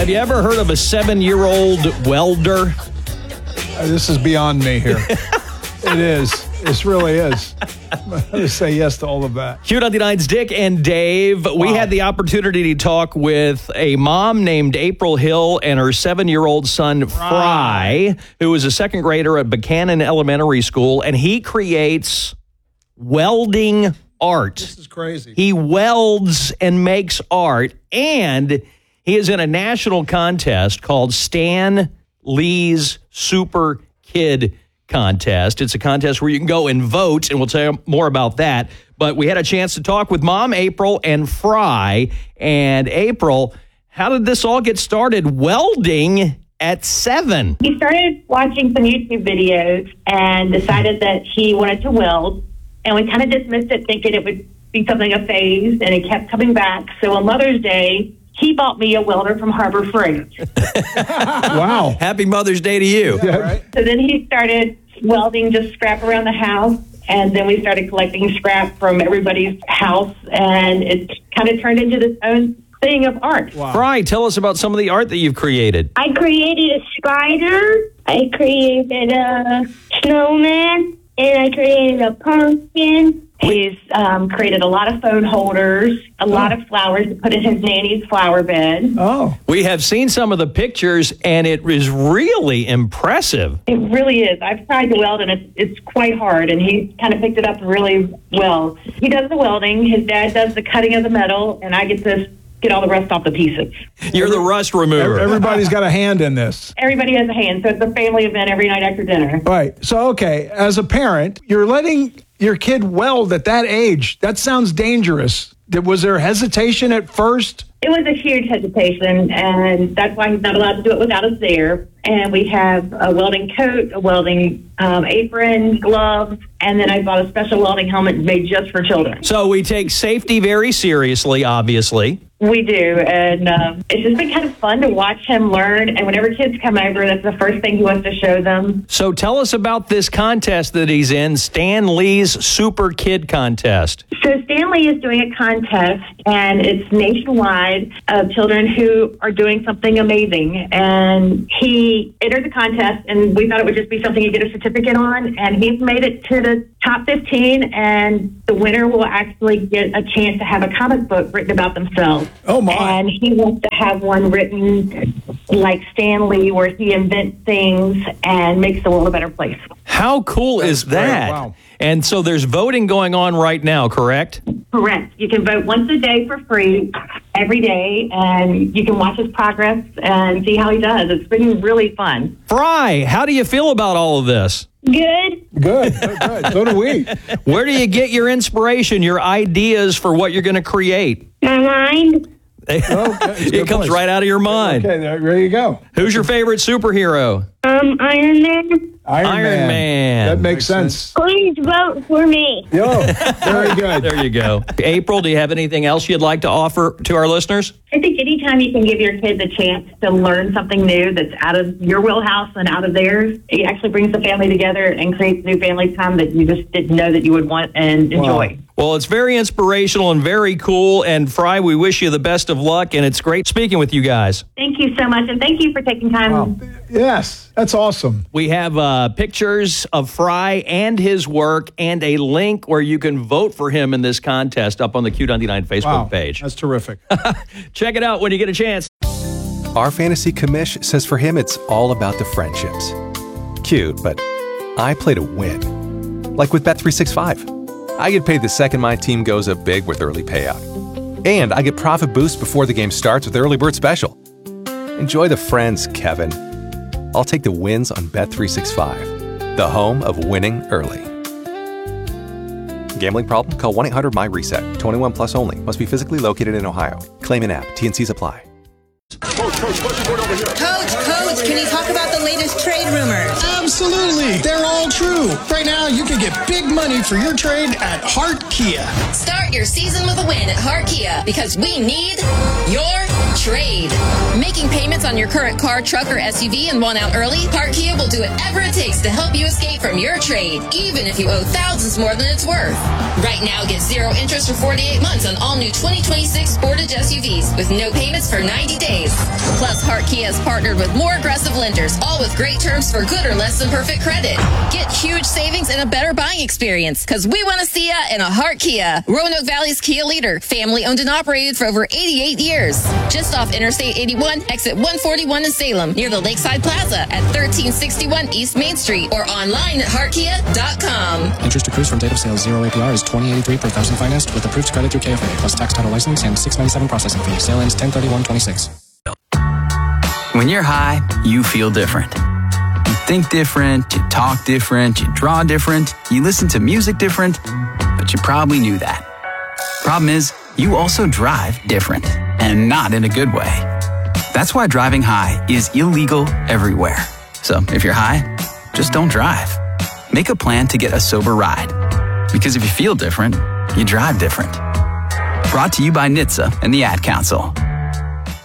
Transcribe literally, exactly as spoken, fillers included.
Have you ever heard of a seven-year-old welder? Uh, this is beyond me here. It is. This really is. I'm going to say yes to all of that. Q ninety-nine's Dick and Dave. Wow. We had the opportunity to talk with a mom named April Hill and her seven-year-old son, Fry, who is a second grader at Buchanan Elementary School, and he creates welding art. This is crazy. He welds and makes art, and he is in a national contest called Stan Lee's Super Kid Contest. It's a contest where you can go and vote, and we'll tell you more about that. But we had a chance to talk with Mom April and Fry. And April, how did this all get started? Welding at seven. He started watching some YouTube videos and decided that he wanted to weld. And we kind of dismissed it, thinking it would be something of phase, and it kept coming back. So on Mother's Day, he bought me a welder from Harbor Freight. Wow. Happy Mother's Day to you. Yeah, right? So then he started welding just scrap around the house, and then we started collecting scrap from everybody's house, and it kind of turned into this own thing of art. Wow. Fry, tell us about some of the art that you've created. I created a spider, I created a snowman, and I created a pumpkin. He's um, created a lot of phone holders, a oh. lot of flowers to put in his nanny's flower bed. Oh. We have seen some of the pictures, and it is really impressive. It really is. I've tried to weld, and it's, it's quite hard, and he kind of picked it up really well. He does the welding. His dad does the cutting of the metal, and I get to get all the rust off the pieces. You're the rust remover. Everybody's got a hand in this. Everybody has a hand, so it's a family event every night after dinner. Right. So, okay, as a parent, you're letting your kid weld at that age. That sounds dangerous. Was there hesitation at first? It was a huge hesitation, and that's why he's not allowed to do it without us there. And we have a welding coat, a welding um, apron, gloves, and then I bought a special welding helmet made just for children. So we take safety very seriously, obviously. We do, and um, it's just been kind of fun to watch him learn. And whenever kids come over, that's the first thing he wants to show them. So tell us about this contest that he's in, Stan Lee's Super Kid Contest. So Stan Lee is doing a contest, and it's nationwide of children who are doing something amazing. And he entered the contest, and we thought it would just be something you get a certificate on. And he's made it to the top fifteen, and the winner will actually get a chance to have a comic book written about themselves. Oh, my. And he wants to have one written like Stan Lee, where he invents things and makes the world a better place. How cool That's is that? great. Wow. And so there's voting going on right now, correct? Correct. You can vote once a day for free, every day, and you can watch his progress and see how he does. It's been really fun. Fry, how do you feel about all of this? Good. Good. Good. Good. So do we. Where do you get your inspiration, your ideas for what you're going to create? My mind. Oh, okay. It comes place. right out of your mind. Okay, there, there you go. Who's your favorite superhero? Um, Iron Man. Iron, Iron Man. Man. That makes, makes sense. sense. Please vote for me. Yo, very good. There you go. April, do you have anything else you'd like to offer to our listeners? I think anytime you can give your kids a chance to learn something new that's out of your wheelhouse and out of theirs, it actually brings the family together and creates new family time that you just didn't know that you would want and enjoy. Wow. Well, it's very inspirational and very cool. And Fry, we wish you the best of luck, and it's great speaking with you guys. Thank you so much, and thank you for taking time. Wow. Yes, that's awesome. We have uh, pictures of Fry and his work and a link where you can vote for him in this contest up on the Q ninety-nine Facebook Wow, page. That's terrific. Check it out when you get a chance. Our fantasy commish says for him it's all about the friendships. Cute, but I play to win. Like with Bet three sixty-five. I get paid the second my team goes up big with early payout. And I get profit boost before the game starts with Early Bird Special. Enjoy the friends, Kevin. I'll take the wins on Bet three sixty-five, the home of winning early. Gambling problem? Call one eight hundred M Y reset. twenty-one plus only. Must be physically located in Ohio. Claim in app. T N Cs apply. Coach, Coach, Coach, can you talk about the latest trade rumors? Absolutely. They're all true. Right now, you can get big money for your trade at Hart Kia. Start your season with a win at Hart Kia because we need your trade. Making payments finance on your current car, truck, or S U V and want out early? Hart Kia will do whatever it takes to help you escape from your trade, even if you owe thousands more than it's worth. Right now, get zero interest for forty-eight months on all new twenty twenty-six Sportage S U Vs with no payments for ninety days. Plus, Hart Kia has partnered with more aggressive lenders, all with great terms for good or less than perfect credit. Get huge savings and a better buying experience, because we want to see ya in a Hart Kia. Roanoke Valley's Kia leader, family owned and operated for over eighty-eight years. Just off Interstate eighty-one, exit one forty-one in Salem, near the Lakeside Plaza at thirteen sixty-one East Main Street, or online at hart kia dot com. Interest accrues from date of sale. Zero A P R is twenty eighty-three per thousand financed with approved credit through K F A plus tax, title, license, and six ninety-seven processing fee. Sale ends ten thirty-one twenty-six. When you're high, you feel different. You think different, you talk different, you draw different, you listen to music different, but you probably knew that. Problem is, you also drive different, and not in a good way. That's why driving high is illegal everywhere. So if you're high, just don't drive. Make a plan to get a sober ride. Because if you feel different, you drive different. Brought to you by N H T S A and the Ad Council.